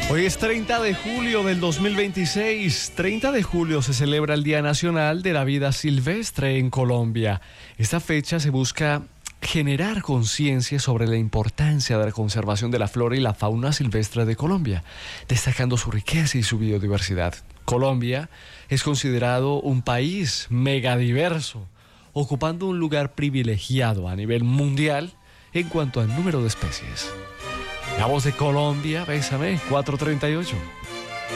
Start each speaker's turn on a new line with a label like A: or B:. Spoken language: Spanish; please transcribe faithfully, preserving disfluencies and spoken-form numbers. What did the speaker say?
A: Hoy es treinta de julio del dos mil veintiséis. treinta de julio se celebra el Día Nacional de la Vida Silvestre en Colombia. Esta fecha se busca generar conciencia sobre la importancia de la conservación de la flora y la fauna silvestre de Colombia, destacando su riqueza y su biodiversidad. Colombia es considerado un país megadiverso, ocupando un lugar privilegiado a nivel mundial en cuanto al número de especies. La voz de Colombia, bésame, cuatro treinta y ocho.